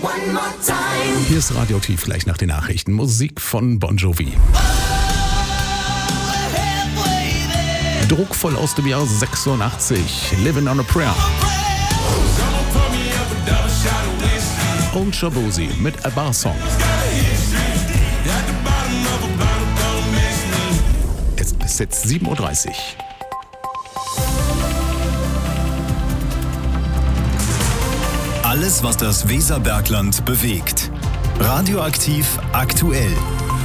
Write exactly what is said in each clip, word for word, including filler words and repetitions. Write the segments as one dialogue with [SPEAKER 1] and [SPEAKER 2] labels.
[SPEAKER 1] Hier ist Radioaktiv gleich nach den Nachrichten. Musik von Bon Jovi. Druckvoll aus dem Jahr sechsundachtzig. Living on a Prayer. Und Shabozi mit A Bar Song. Es ist jetzt sieben Uhr dreißig.
[SPEAKER 2] Alles, was das Weserbergland bewegt. Radioaktiv aktuell.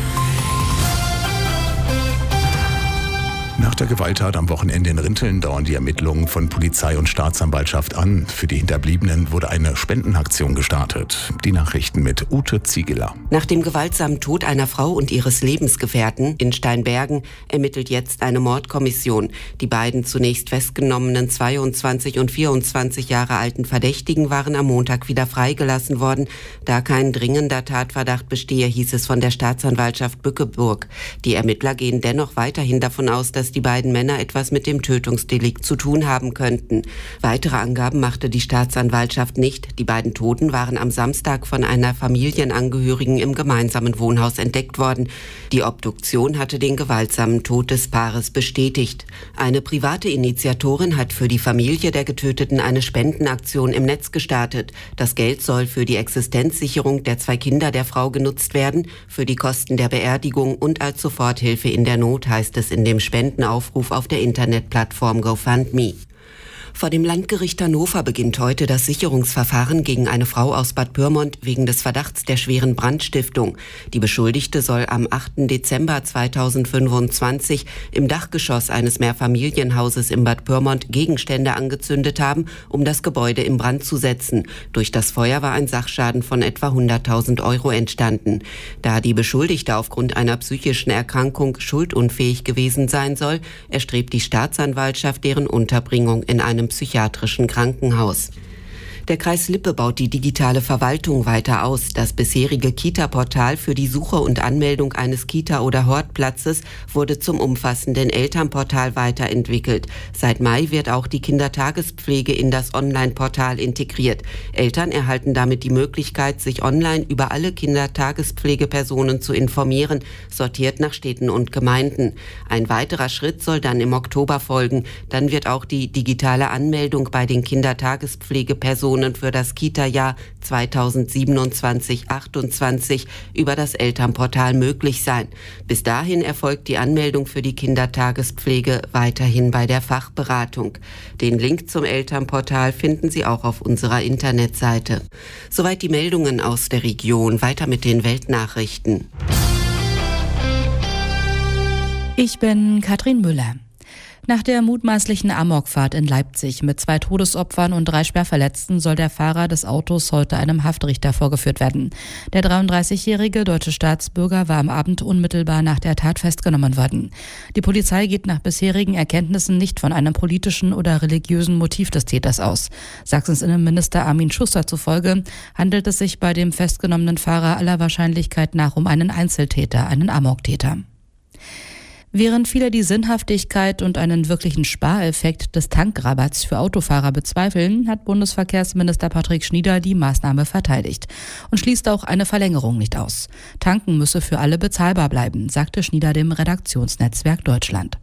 [SPEAKER 1] Nach der Gewalttat am Wochenende in Rinteln dauern die Ermittlungen von Polizei und Staatsanwaltschaft an. Für die Hinterbliebenen wurde eine Spendenaktion gestartet. Die Nachrichten mit Ute Ziegeler.
[SPEAKER 3] Nach dem gewaltsamen Tod einer Frau und ihres Lebensgefährten in Steinbergen ermittelt jetzt eine Mordkommission. Die beiden zunächst festgenommenen zweiundzwanzig und vierundzwanzig Jahre alten Verdächtigen waren am Montag wieder freigelassen worden. Da kein dringender Tatverdacht bestehe, hieß es von der Staatsanwaltschaft Bückeburg. Die Ermittler gehen dennoch weiterhin davon aus, dass die beiden Männer etwas mit dem Tötungsdelikt zu tun haben könnten. Weitere Angaben machte die Staatsanwaltschaft nicht. Die beiden Toten waren am Samstag von einer Familienangehörigen im gemeinsamen Wohnhaus entdeckt worden. Die Obduktion hatte den gewaltsamen Tod des Paares bestätigt. Eine private Initiatorin hat für die Familie der Getöteten eine Spendenaktion im Netz gestartet. Das Geld soll für die Existenzsicherung der zwei Kinder der Frau genutzt werden, für die Kosten der Beerdigung und als Soforthilfe in der Not, heißt es in dem Spendenaufruf auf der Internetplattform GoFundMe. Vor dem Landgericht Hannover beginnt heute das Sicherungsverfahren gegen eine Frau aus Bad Pyrmont wegen des Verdachts der schweren Brandstiftung. Die Beschuldigte soll am achten Dezember zweitausendfünfundzwanzig im Dachgeschoss eines Mehrfamilienhauses in Bad Pyrmont Gegenstände angezündet haben, um das Gebäude in Brand zu setzen. Durch das Feuer war ein Sachschaden von etwa hunderttausend Euro entstanden. Da die Beschuldigte aufgrund einer psychischen Erkrankung schuldunfähig gewesen sein soll, erstrebt die Staatsanwaltschaft deren Unterbringung in einem psychiatrischen Krankenhaus. Der Kreis Lippe baut die digitale Verwaltung weiter aus. Das bisherige Kita-Portal für die Suche und Anmeldung eines Kita- oder Hortplatzes wurde zum umfassenden Elternportal weiterentwickelt. Seit Mai wird auch die Kindertagespflege in das Online-Portal integriert. Eltern erhalten damit die Möglichkeit, sich online über alle Kindertagespflegepersonen zu informieren, sortiert nach Städten und Gemeinden. Ein weiterer Schritt soll dann im Oktober folgen. Dann wird auch die digitale Anmeldung bei den Kindertagespflegepersonen für das Kita-Jahr zweitausendsiebenundzwanzig achtundzwanzig über das Elternportal möglich sein. Bis dahin erfolgt die Anmeldung für die Kindertagespflege weiterhin bei der Fachberatung. Den Link zum Elternportal finden Sie auch auf unserer Internetseite. Soweit die Meldungen aus der Region. Weiter mit den Weltnachrichten.
[SPEAKER 4] Ich bin Katrin Müller. Nach der mutmaßlichen Amokfahrt in Leipzig mit zwei Todesopfern und drei Schwerverletzten soll der Fahrer des Autos heute einem Haftrichter vorgeführt werden. Der dreiunddreißigjährige deutsche Staatsbürger war am Abend unmittelbar nach der Tat festgenommen worden. Die Polizei geht nach bisherigen Erkenntnissen nicht von einem politischen oder religiösen Motiv des Täters aus. Sachsens Innenminister Armin Schuster zufolge handelt es sich bei dem festgenommenen Fahrer aller Wahrscheinlichkeit nach um einen Einzeltäter, einen Amoktäter. Während viele die Sinnhaftigkeit und einen wirklichen Spareffekt des Tankrabatts für Autofahrer bezweifeln, hat Bundesverkehrsminister Patrick Schnieder die Maßnahme verteidigt und schließt auch eine Verlängerung nicht aus. Tanken müsse für alle bezahlbar bleiben, sagte Schnieder dem Redaktionsnetzwerk Deutschland.